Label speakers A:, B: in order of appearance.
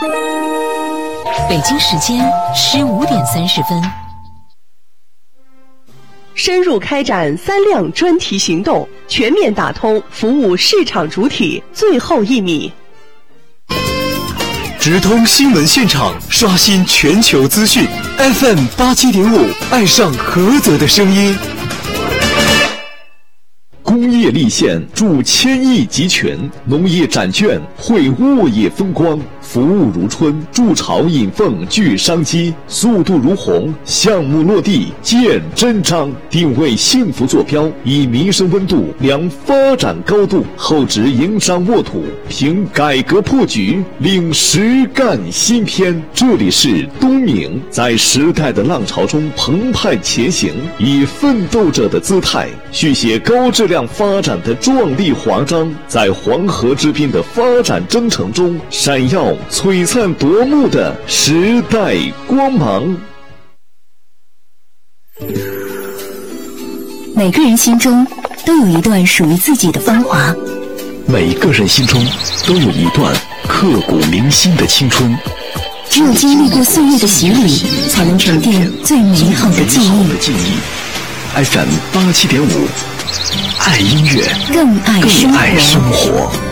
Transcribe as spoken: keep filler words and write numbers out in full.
A: 北京时间十五点三十分。
B: 深入开展三量专题行动，全面打通服务市场主体最后一米。
C: 直通新闻现场，刷新全球资讯。F M 八七点五，爱上菏泽的声音。工业立县助千亿集权，农业展券绘沃野风光，服务如春，筑巢引凤聚商机，速度如虹，项目落地见真章。定位幸福坐标，以民生温度量发展高度，厚植营商沃土，凭改革破局，领实干新篇。这里是东闽，在时代的浪潮中澎湃前行，以奋斗者的姿态续写高质量发展的壮丽华章，在黄河之滨的发展征程中闪耀璀璨夺目的时代光芒。
D: 每个人心中都有一段属于自己的芳华，
C: 每个人心中都有一段刻骨铭心的青春。
D: 只有经历过岁月的洗礼，才能沉淀最美好的记忆。
C: F M 八七点五，爱音乐，
D: 更爱生活。
C: 更爱生活。